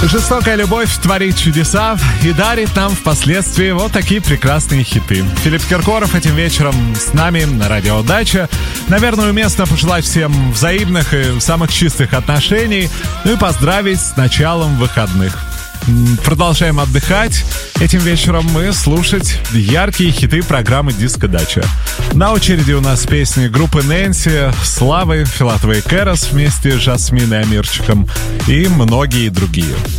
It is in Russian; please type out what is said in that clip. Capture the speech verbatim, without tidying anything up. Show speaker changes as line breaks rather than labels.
Жестокая любовь творит чудеса и дарит нам впоследствии вот такие прекрасные хиты. Филипп Киркоров этим вечером с нами на радио Дача. Наверное, уместно пожелать всем взаимных и самых чистых отношений, ну и поздравить с началом выходных. Продолжаем отдыхать этим вечером мы слушать яркие хиты программы «Диско Дача». На очереди у нас песни группы Нэнси, Славы, Филатовой Кэрос вместе с Жасминой и Амирчиком и многие другие.